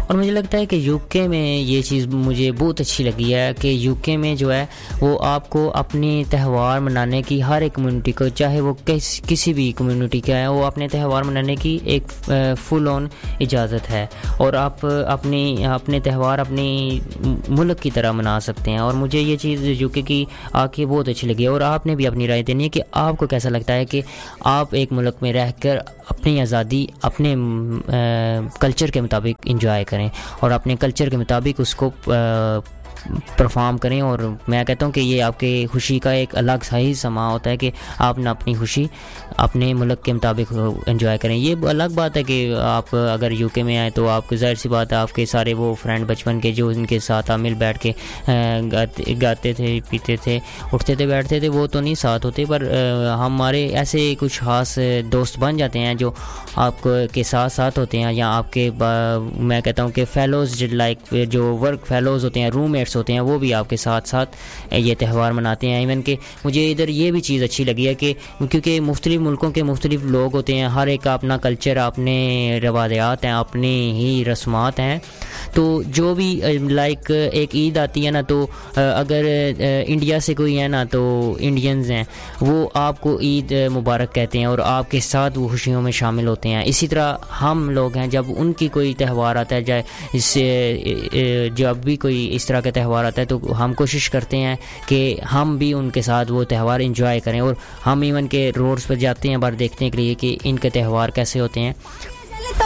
और मुझे लगता है कि यूके में ये चीज़ मुझे बहुत अच्छी लगी है कि यूके में जो है वो आपको अपने त्यौहार मनाने की, हर एक कम्युनिटी को, चाहे वो किसी भी कम्युनिटी का है, वो अपने त्यौहार मनाने की एक फुल ऑन इजाज़त है और आप अपने त्यौहार अपनी मुल्क की तरह मना सकते हैं। और मुझे ये चीज़ यूके की आके बहुत अच्छी लगी है। और आपने भी अपनी राय देनी है कि आपको कैसा लगता है कि आप एक मुल्क में रहकर अपनी आज़ादी अपने कल्चर के मुताबिक एंजॉय करें और अपने कल्चर के मुताबिक उसको परफॉर्म करें। और मैं कहता हूँ कि ये आपके खुशी का एक अलग सा ही समा होता है कि आप ना अपनी खुशी अपने मुल्क के मुताबिक एंजॉय करें। ये अलग बात है कि आप अगर यूके में आए तो आपको ज़ाहिर सी बात है आपके सारे वो फ्रेंड बचपन के जो उनके साथ आप मिल बैठ के गाते थे, पीते थे, उठते थे, बैठते थे, वो तो नहीं साथ होते, पर हमारे ऐसे कुछ ख़ास दोस्त बन जाते हैं जो आपको के साथ साथ होते हैं, या आपके मैं कहता हूँ कि फेलोज़ लाइक जो वर्क फेलोज़ होते हैं, रूममेट्स होते हैं, वो भी आपके साथ साथ ये त्यौहार मनाते हैं। इवन कि मुझे इधर ये भी चीज़ अच्छी लगी है कि क्योंकि मुख्तलिफ़ मुल्कों के मुख्तलिफ़ लोग होते हैं, हर एक का अपना कल्चर, अपने रवायात हैं, अपनी ही रस्मात हैं। तो जो भी लाइक एक ईद आती है ना, तो अगर इंडिया से कोई है ना, तो इंडियंस हैं, वो आपको ईद मुबारक कहते हैं और आपके साथ वो खुशियों में शामिल होते हैं। इसी तरह हम लोग हैं, जब उनकी कोई त्यौहार आता है, चाहे इससे जब भी कोई इस तरह का त्यौहार आता है, तो हम कोशिश करते हैं कि हम भी उनके साथ वो त्यौहार एंजॉय करें। और हम इवन के रोड्स पर जाते हैं बार देखने के लिए कि इनके त्यौहार कैसे होते हैं।